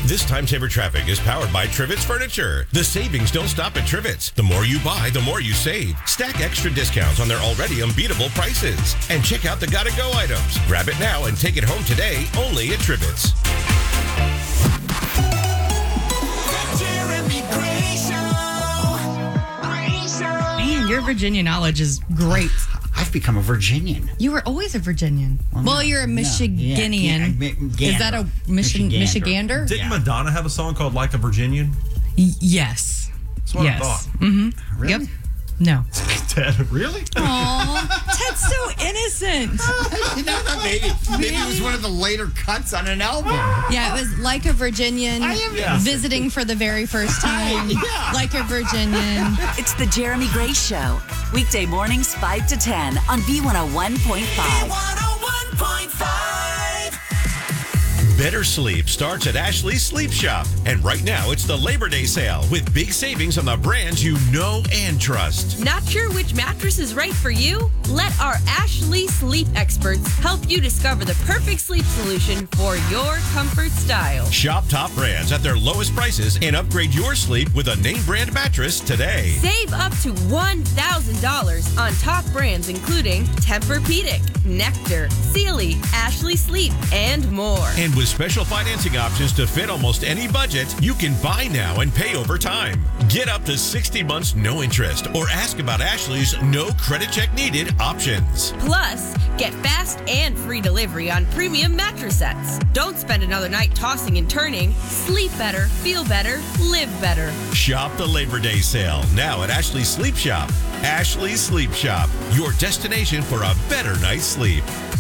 This Time Saver Traffic is powered by Trivets Furniture. The savings don't stop at Trivets. The more you buy, the more you save. Stack extra discounts on their already unbeatable prices. And check out the Gotta Go items. Grab it now and take it home today only at Trivets. Man, your Virginia knowledge is great. I've become a Virginian. You were always a Virginian. Well, you're a Michiganian. Is that a Michigander? Didn't Madonna have a song called Like a Virginian? Yes. That's what I thought. Mm-hmm. Really? Yep. No. Ted, really? Aw, Ted's so innocent. Maybe it was one of the later cuts on an album. Yeah, it was Like a Virginian, visiting for the very first time. Like a Virginian. It's the Jeremy Gray Show. Weekday mornings 5 to 10 on B101.5. B101.5. Better sleep starts at Ashley's Sleep Shop. And right now, it's the Labor Day sale with big savings on the brands you know and trust. Not sure which mattress is right for you? Let our Ashley sleep experts help you discover the perfect sleep solution for your comfort style. Shop top brands at their lowest prices and upgrade your sleep with a name brand mattress today. Save up to $1,000 on top brands including Tempur-Pedic, Nectar, Sealy, Ashley Sleep, and more. And with special financing options to fit almost any budget, you can buy now and pay over time. Get up to 60 months no interest or ask about Ashley's no credit check needed options. Plus, get fast and free delivery on premium mattress sets. Don't spend another night tossing and turning. Sleep better, feel better, live better. Shop the Labor Day sale now at Ashley's Sleep Shop. Ashley's Sleep Shop, your destination for a better night's sleep.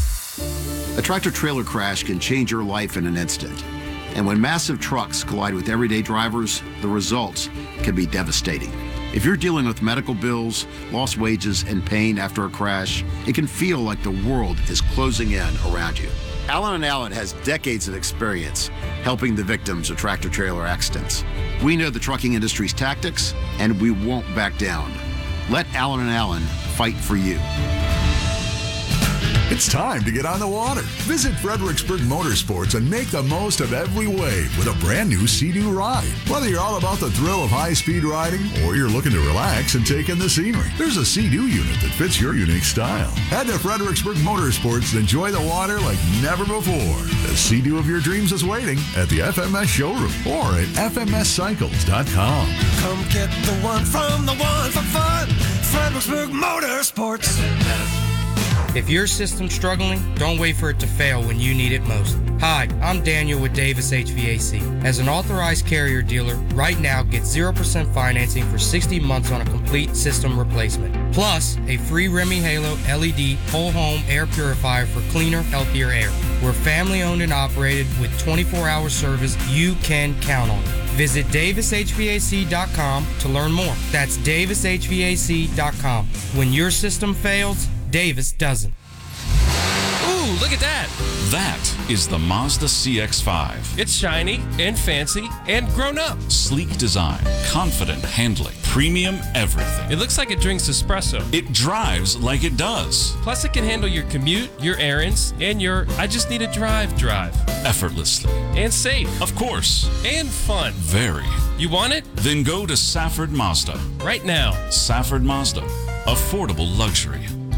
A tractor-trailer crash can change your life in an instant. And when massive trucks collide with everyday drivers, the results can be devastating. If you're dealing with medical bills, lost wages, and pain after a crash, it can feel like the world is closing in around you. Allen & Allen has decades of experience helping the victims of tractor-trailer accidents. We know the trucking industry's tactics, and we won't back down. Let Allen & Allen fight for you. It's time to get on the water. Visit Fredericksburg Motorsports and make the most of every wave with a brand new Sea-Doo ride. Whether you're all about the thrill of high-speed riding or you're looking to relax and take in the scenery, there's a Sea-Doo unit that fits your unique style. Head to Fredericksburg Motorsports and enjoy the water like never before. The Sea-Doo of your dreams is waiting at the FMS showroom or at fmscycles.com. Come get the one for fun. Fredericksburg Motorsports. If your system's struggling, don't wait for it to fail when you need it most. Hi, I'm Daniel with Davis HVAC. As an authorized Carrier dealer, right now get 0% financing for 60 months on a complete system replacement. Plus, a free Remy Halo LED whole home air purifier for cleaner, healthier air. We're family owned and operated with 24-hour service you can count on. Visit davishvac.com to learn more. That's davishvac.com. When your system fails, Davis doesn't. Ooh, look at that. That is the Mazda CX-5. It's shiny and fancy and grown up. Sleek design, confident handling, premium everything. It looks like it drinks espresso. It drives like it does. Plus it can handle your commute, your errands, and your I just need a drive. Effortlessly. And safe. Of course. And fun. Very. You want it? Then go to Safford Mazda. Right now. Safford Mazda. Affordable luxury.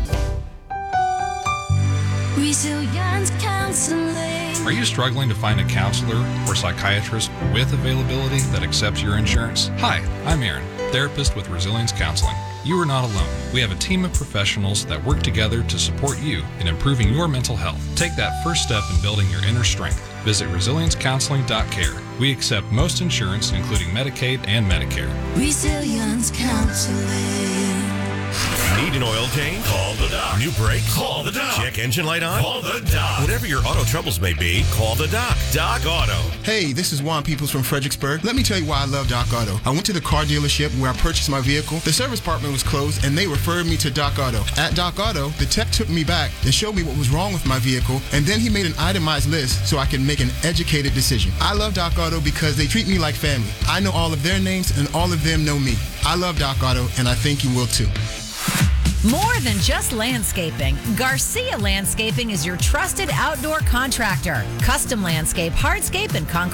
Resilience Counseling. Are you struggling to find a counselor or psychiatrist with availability that accepts your insurance? Hi, I'm Aaron, therapist with Resilience Counseling. You are not alone. We have a team of professionals that work together to support you in improving your mental health. Take that first step in building your inner strength. Visit resiliencecounseling.care. We accept most insurance, including Medicaid and Medicare. Resilience Counseling. Need an oil change? Call the doc. New brakes? Call the doc. Check engine light on? Call the doc. Whatever your auto troubles may be, call the doc. Doc Auto. Hey, this is Juan Peoples from Fredericksburg. Let me tell you why I love Doc Auto. I went to the car dealership where I purchased my vehicle. The service department was closed, and they referred me to Doc Auto. At Doc Auto, the tech took me back and showed me what was wrong with my vehicle, and then he made an itemized list so I could make an educated decision. I love Doc Auto because they treat me like family. I know all of their names, and all of them know me. I love Doc Auto, and I think you will too. More than just landscaping, Garcia Landscaping is your trusted outdoor contractor. Custom landscape, hardscape, and concrete